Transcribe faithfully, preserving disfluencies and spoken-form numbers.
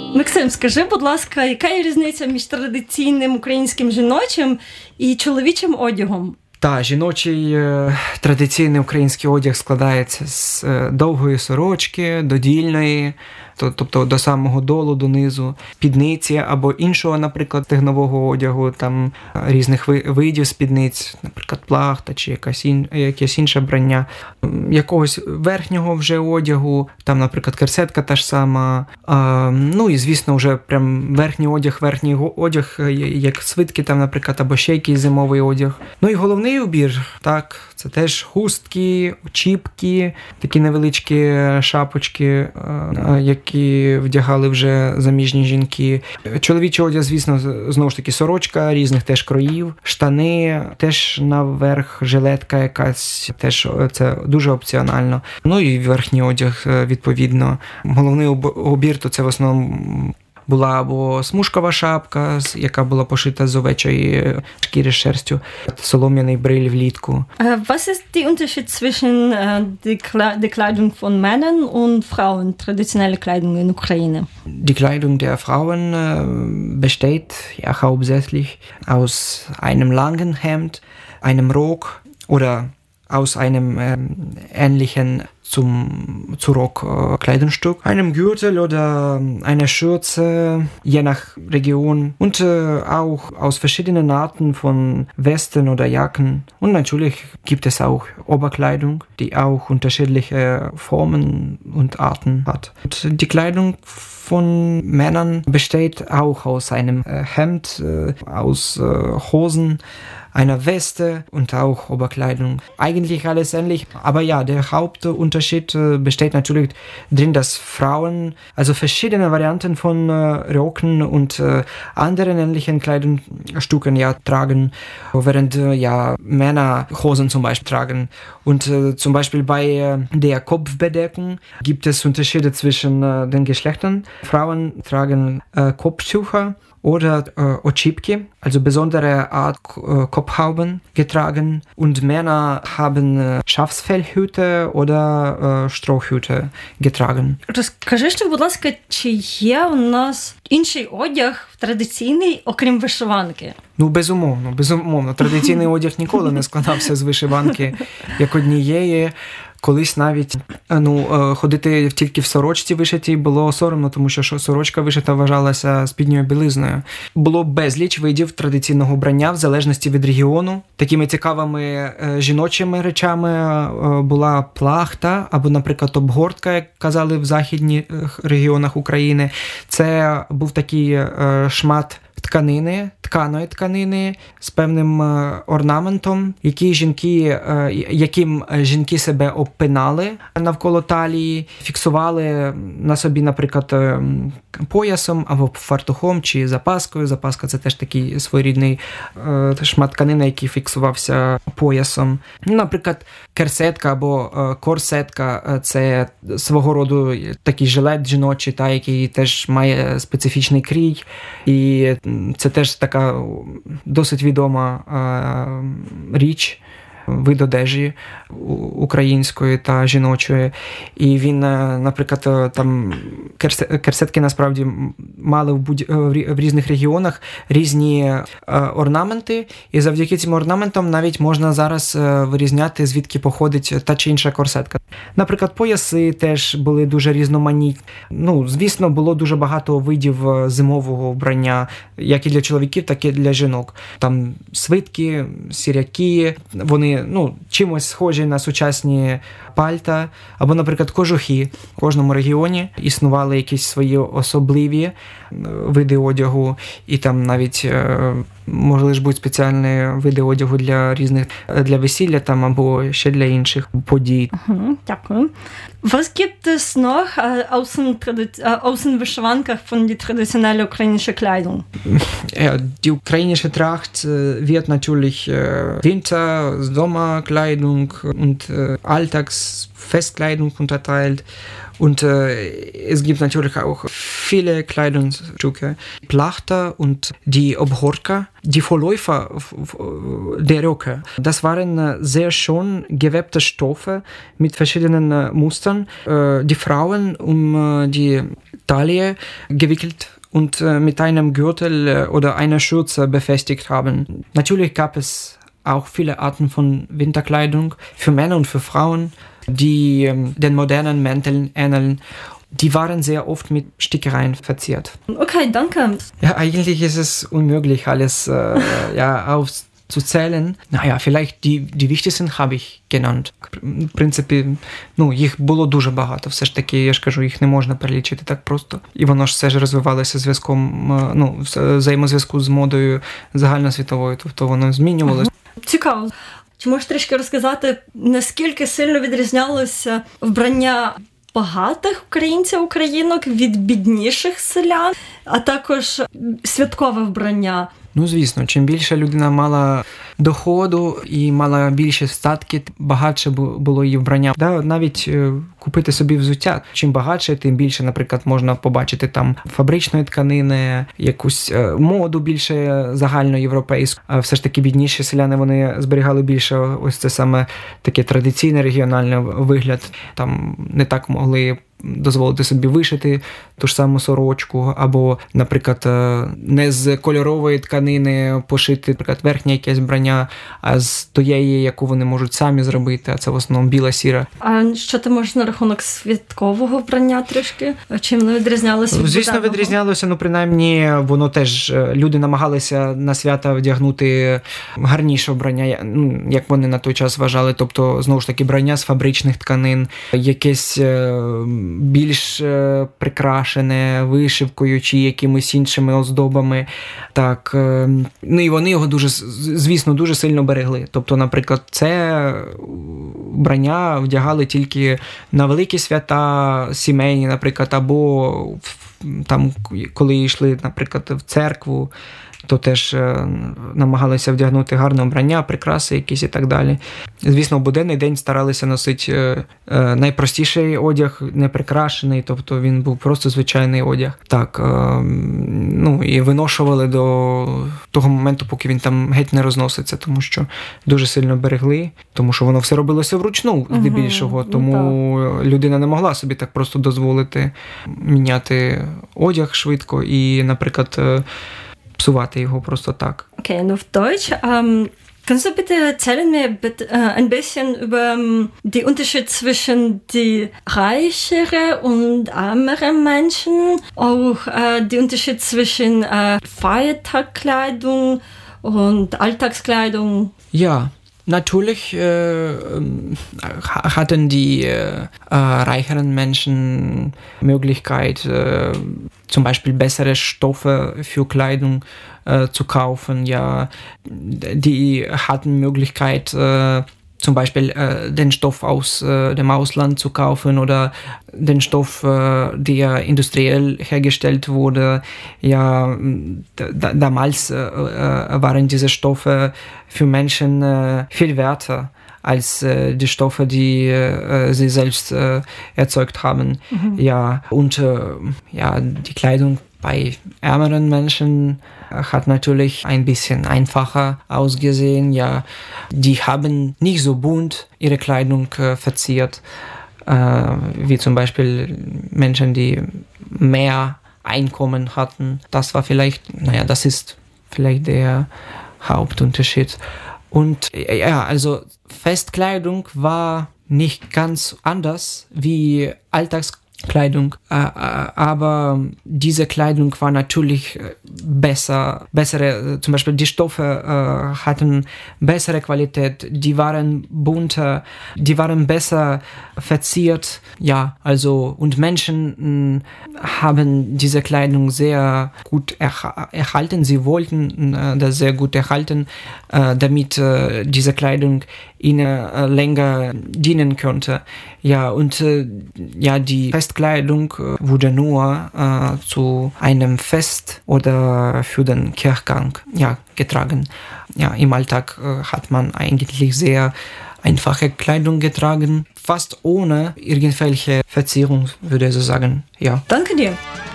Максим, скажи, будь ласка, яка є різниця між традиційним українським жіночим і чоловічим одягом? Та, жіночий е, традиційний український одяг складається з е, довгої сорочки, додільної, то, тобто до самого долу, донизу, спідниці або іншого, наприклад, стегнового одягу, там різних видів спідниць, наприклад, плахта чи якась ін, якесь інше брання, якогось верхнього вже одягу, там, наприклад, керсетка та ж сама, а, ну і, звісно, вже прям верхній одяг, верхній одяг, як свитки, там, наприклад, або ще якийсь зимовий одяг. Ну і головний убір, так, це теж хустки, очіпки, такі невеличкі шапочки, які вдягали вже заміжні жінки. Чоловічий одяг, звісно, знову ж таки, сорочка різних теж кроїв, штани, теж наверх, жилетка якась, теж це дуже опціонально. Ну і верхній одяг, відповідно. Головний убір, то це в основному була або смужкова шапка, яка була пошита з овечої шкіри з шерстю, солом'яний бриль влітку. Was ist der Unterschied zwischen der Kleidung von Männern und Frauen, traditionelle Kleidung in Ukraine? Die Kleidung der Frauen besteht ja hauptsächlich aus einem langen Hemd, einem Rock oder aus einem äh, ähnlichen zum, zu Rock äh, Kleidungsstück, einem Gürtel oder einer Schürze, je nach Region und äh, auch aus verschiedenen Arten von Westen oder Jacken. Und natürlich gibt es auch Oberkleidung, die auch unterschiedliche Formen und Arten hat. Und die Kleidung von Männern besteht auch aus einem äh, Hemd, äh, aus äh, Hosen, einer Weste und auch Oberkleidung. Eigentlich alles ähnlich, aber ja, der Hauptunterschied äh, besteht natürlich drin, dass Frauen also verschiedene Varianten von äh, Röcken und äh, anderen ähnlichen Kleidungsstücken ja tragen, während äh, ja Männer Hosen zum Beispiel tragen. Und äh, zum Beispiel bei äh, der Kopfbedeckung gibt es Unterschiede zwischen äh, den Geschlechtern. Frauen tragen äh, Kopftücher oder äh, Ochipki, also besondere Art äh, Kopfhauben getragen, und Männer haben äh, Schafsfellhüte oder äh, Strohhüte getragen. Розкажи ще, будь ласка, чи є у нас інший одяг традиційний, окрім вишиванки? Ну, безумовно, безумовно. Традиційний одяг ніколи не складався з вишиванки як однієї. Колись навіть ну, ходити тільки в сорочці вишитій було соромно, тому що сорочка вишита вважалася спідньою білизною. Було безліч видів традиційного вбрання в залежності від регіону. Такими цікавими жіночими речами була плахта або, наприклад, обгортка, як казали в західних регіонах України. Це був такий шмат тканини, тканої тканини з певним орнаментом, які жінки, яким жінки себе обпинали навколо талії, фіксували на собі, наприклад, поясом або фартухом чи запаскою. Запаска – це теж такий своєрідний шмат тканини, який фіксувався поясом. Наприклад, керсетка або корсетка – це свого роду такий жилет жіночий, та, який теж має специфічний крій, і це теж така досить відома е, річ, вид одежі української та жіночої. І він, наприклад, там керсетки насправді мали в, будь... в різних регіонах різні орнаменти, і завдяки цим орнаментам навіть можна зараз вирізняти, звідки походить та чи інша корсетка. Наприклад, пояси теж були дуже різноманітні. Ну, звісно, було дуже багато видів зимового вбрання, як і для чоловіків, так і для жінок. Там свитки, сіряки, вони ну, чимось схожі на сучасні пальта, або, наприклад, кожухи. В кожному регіоні існували якісь свої особливі види одягу, і там навіть могли ж бути спеціальні види одягу для різних, для весілля там, або ще для інших подій. Угу, дякую. Was gibt es noch außen, außen Beschwankach von der traditionellen ukrainischen Kleidung? Ja, die ukrainische Tracht wird natürlich Winter-, Sommerkleidung und Alltagsfestkleidung unterteilt. Und äh, es gibt natürlich auch viele Kleidungsstücke. Plachta und die Obhorka, die Vorläufer der Röcke, das waren sehr schön gewebte Stoffe mit verschiedenen Mustern. Äh, die Frauen, um äh, die Taille gewickelt und äh, mit einem Gürtel äh, oder einer Schürze befestigt haben. Natürlich gab es auch viele Arten von Winterkleidung für Männer und für Frauen, die ähm, den modernen Mänteln ähneln. Die waren sehr oft mit Stickereien verziert. Okay, danke. Ja, eigentlich ist es unmöglich, alles äh, ja, aufzuzählen. Naja, vielleicht die, die wichtigsten habe ich genannt. В принципі, ну, їх було дуже багато. Все ж таки, я ж кажу, їх не можна перелічити так просто. І воно ж все ж розвивалося зв'язком, ну, взаємозв'язку з модою загальносвітовою, тобто воно змінювалося. Цікаво. Чи можеш трішки розказати, наскільки сильно відрізнялося вбрання багатих українців, українок від бідніших селян, а також святкове вбрання? Ну, звісно, чим більше людина мала доходу і мала більші статки, багатше було її вбрання. Да, навіть купити собі взуття. Чим багатше, тим більше, наприклад, можна побачити там фабричної тканини, якусь моду більше загальноєвропейську. А все ж таки бідніші селяни, вони зберігали більше ось це саме таке традиційне регіональний вигляд. Там не так могли дозволити собі вишити ту ж саму сорочку, або, наприклад, не з кольорової тканини пошити, наприклад, верхнє якесь вбрання, а з тієї, яку вони можуть самі зробити, а це в основному біла-сіра. А що ти можеш на рахунок святкового вбрання трішки? Чим воно відрізнялося від Звісно, буденного? відрізнялося, ну, принаймні, воно теж, люди намагалися на свята вдягнути гарніше вбрання, ну, як вони на той час вважали, тобто, знову ж таки, вбрання з фабричних тканин, якесь більш прикрашене вишивкою чи якимись іншими оздобами. Так, ну і вони його дуже, звісно, дуже сильно берегли. Тобто, наприклад, це вбрання вдягали тільки на великі свята сімейні, наприклад, або там, коли йшли, наприклад, в церкву, то теж намагалися вдягнути гарне вбрання, прикраси якісь і так далі. Звісно, в буденний день старалися носити найпростіший одяг, не прикрашений, тобто він був просто звичайний одяг. Так, ну і виношували до того моменту, поки він там геть не розноситься, тому що дуже сильно берегли, тому що воно все робилося вручну, здебільшого, тому ну, людина не могла собі так просто дозволити міняти одяг швидко і, наприклад, psuwate його просто так. Okay, und auf Deutsch. Ähm, kannst du bitte erzählen mir bitte, äh, ein bisschen über ähm, den Unterschied zwischen die reichere und ärmere Menschen, auch äh, den Unterschied zwischen äh, Feiertagskleidung und Alltagskleidung? Ja. Natürlich äh, hatten die äh, reicheren Menschen Möglichkeit, äh, zum Beispiel bessere Stoffe für Kleidung äh, zu kaufen. Ja, die hatten Möglichkeit, äh, zum Beispiel äh, den Stoff aus äh, dem Ausland zu kaufen oder den Stoff, äh, der industriell hergestellt wurde. Ja, da, damals äh, waren diese Stoffe für Menschen äh, viel werter als äh, die Stoffe, die äh, sie selbst äh, erzeugt haben. Mhm. Ja, und äh, ja, die Kleidung bei ärmeren Menschen hat natürlich ein bisschen einfacher ausgesehen. Ja, die haben nicht so bunt ihre Kleidung äh, verziert, äh, wie zum Beispiel Menschen, die mehr Einkommen hatten. Das war vielleicht, naja, das ist vielleicht der Hauptunterschied. Und ja, also Festkleidung war nicht ganz anders wie Alltagskleidung, aber diese Kleidung war natürlich besser, bessere, zum Beispiel die Stoffe hatten bessere Qualität, die waren bunter, die waren besser verziert, ja, also, und Menschen haben diese Kleidung sehr gut erhalten, sie wollten das sehr gut erhalten, damit diese Kleidung ihnen länger dienen könnte. Ja, und ja, die Festkleidung wurde nur äh, zu einem Fest oder für den Kirchgang ja, getragen. Ja, im Alltag äh, hat man eigentlich sehr einfache Kleidung getragen, fast ohne irgendwelche Verzierung, würde ich so sagen. Ja. Danke dir.